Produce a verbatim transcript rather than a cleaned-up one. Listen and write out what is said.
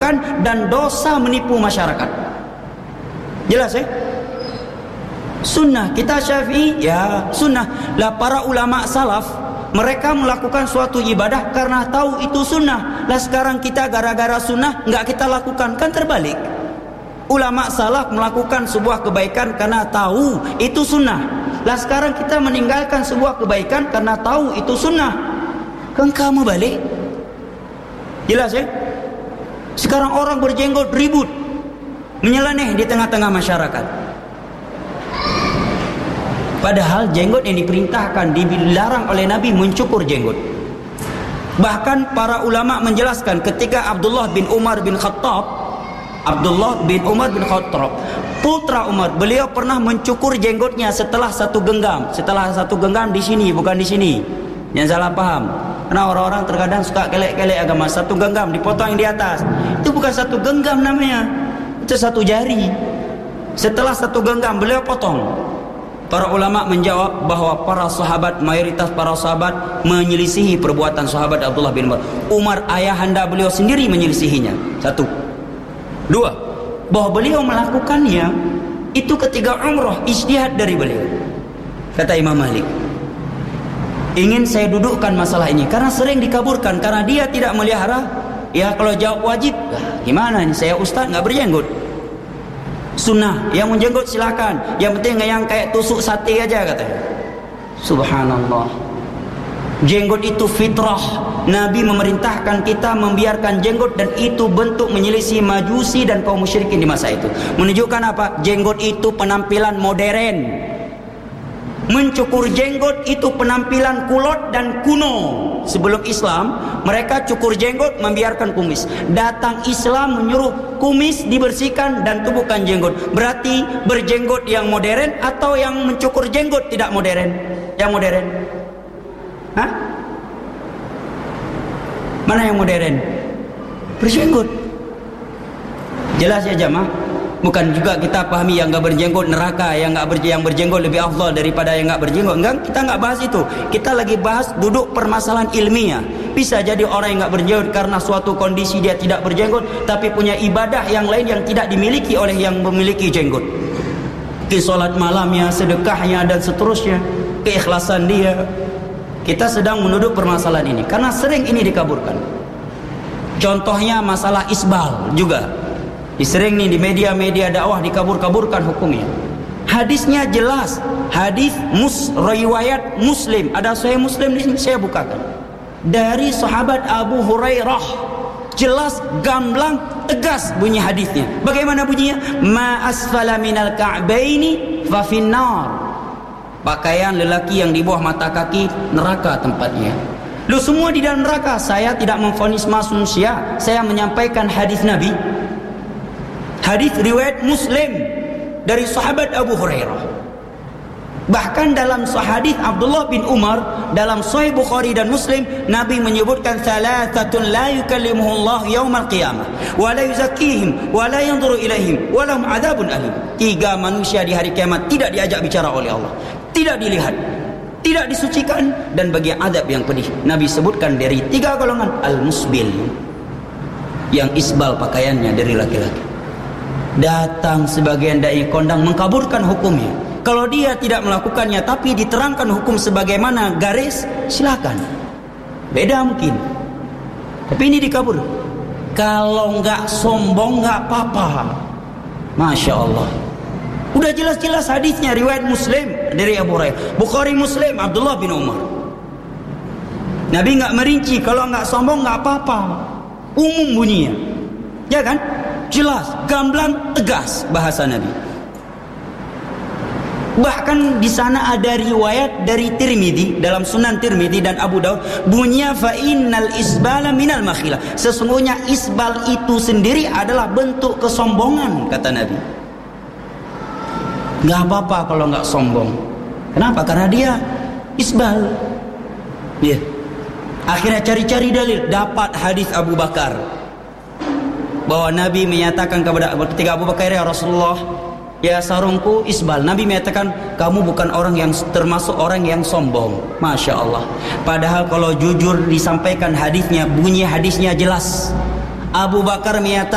lakukan dan dosa menipu masyarakat. Jelas ya? Sunnah. Kita Syafi'i ya sunnah. Lah para ulama salaf, mereka melakukan suatu ibadah karena tahu itu sunnah. Lah sekarang kita gara-gara sunnah nggak kita lakukan, kan terbalik. Ulama salaf melakukan sebuah kebaikan karena tahu itu sunnah. Lah sekarang kita meninggalkan sebuah kebaikan karena tahu itu sunnah, kan kamu balik. Jelas ya? Sekarang orang berjenggot ribut, menyeleneh di tengah-tengah masyarakat. Padahal jenggot yang diperintahkan, dilarang oleh Nabi mencukur jenggot. Bahkan para ulama menjelaskan ketika Abdullah bin Umar bin Khattab, Abdullah bin Umar bin Khattab, putra Umar, beliau pernah mencukur jenggotnya setelah satu genggam. Setelah satu genggam di sini, bukan di sini. Jangan salah paham. Karena orang-orang terkadang suka kelek-kelek agama. Satu genggam dipotong yang di atas. Itu bukan satu genggam namanya. Itu satu jari. Setelah satu genggam beliau potong. Para ulama menjawab bahwa para sahabat, mayoritas para sahabat menyelisihi perbuatan sahabat Abdullah bin Umar. Umar ayahanda beliau sendiri menyelisihinya. Satu. Dua, bahwa beliau melakukannya itu ketika umrah, ijtihad dari beliau. Kata Imam Malik, ingin saya dudukkan masalah ini karena sering dikaburkan, karena dia tidak melihara. Ya kalau jawab wajib, nah, gimana nih, saya ustaz nggak berjenggot. Sunnah, yang menjenggot silakan, yang penting yang kayak tusuk sate aja katanya. Subhanallah. Jenggot itu fitrah. Nabi memerintahkan kita membiarkan jenggot, dan itu bentuk menyelisih majusi dan kaum musyrikin di masa itu. Menunjukkan apa? Jenggot itu penampilan modern. Mencukur jenggot itu penampilan kulot dan kuno. Sebelum Islam, mereka cukur jenggot, membiarkan kumis. Datang Islam menyuruh kumis dibersihkan dan tubuhkan jenggot. Berarti berjenggot yang modern atau yang mencukur jenggot tidak modern? Yang modern. Hah? Mana yang modern? Berjenggot. Jelas ya jamaah? Bukan juga kita pahami yang enggak berjenggot neraka, yang enggak berjenggot, yang berjenggot lebih afdal daripada yang enggak berjenggot. Enggak, kita enggak bahas itu. Kita lagi bahas duduk permasalahan ilmiah. Bisa jadi orang yang enggak berjenggot karena suatu kondisi dia tidak berjenggot, tapi punya ibadah yang lain yang tidak dimiliki oleh yang memiliki jenggot. Ke salat malamnya, sedekahnya dan seterusnya, keikhlasan dia. Kita sedang menuduh permasalahan ini karena sering ini dikaburkan. Contohnya masalah isbal juga. Sering nih di media-media dakwah dikabur-kaburkan hukumnya. Hadisnya jelas, hadis mus riwayat Muslim. Ada Sahih Muslim di sini, saya bukakan. Dari sahabat Abu Hurairah, jelas, gamblang, tegas bunyi hadisnya. Bagaimana bunyinya? Ma asfala minal ka'baini fa finnar. Pakaian lelaki yang di bawah mata kaki neraka tempatnya. Lu semua di dalam neraka. Saya tidak memvonis manusia, saya menyampaikan hadis Nabi. Hadis riwayat Muslim dari sahabat Abu Hurairah. Bahkan dalam hadis Abdullah bin Umar dalam Sahih Bukhari dan Muslim, Nabi menyebutkan thalathatun la yukallimuhullah yaumal qiyamah wa la yuzakkihim wa la yanzuru ilaihim wa lahum adzabun alim. Tiga manusia di hari kiamat tidak diajak bicara oleh Allah, tidak dilihat, tidak disucikan, dan bagi azab yang pedih. Nabi sebutkan dari tiga golongan: al-musbil, yang isbal pakaiannya dari laki-laki. Datang sebagian dai kondang mengkaburkan hukumnya. Kalau dia tidak melakukannya tapi diterangkan hukum sebagaimana garis, silakan. Beda mungkin. Tapi ini dikabur. Kalau enggak sombong enggak apa-apa. Masya Allah. Udah jelas-jelas hadisnya riwayat Muslim dari Abu Hurairah. Bukhari Muslim Abdullah bin Umar. Nabi enggak merinci, kalau enggak sombong enggak apa-apa. Umum bunyinya. Ya kan? Jelas, gamblang, tegas bahasa Nabi. Bahkan di sana ada riwayat dari Tirmidzi dalam Sunan Tirmidzi dan Abu Daud, bunyinya fa innal isbala minal makhilah. Sesungguhnya isbal itu sendiri adalah bentuk kesombongan, kata Nabi. Enggak apa-apa kalau enggak sombong. Kenapa? Karena dia isbal. Ya. Akhirnya cari-cari dalil, dapat hadis Abu Bakar. Bahwa Nabi menyatakan kepada ketika Abu Bakar, ya Rasulullah, ya sarungku isbal. Nabi menyatakan, kamu bukan orang yang termasuk orang yang sombong. Masya Allah. Padahal kalau jujur disampaikan hadisnya, bunyi hadisnya jelas. Abu Bakar menyatakan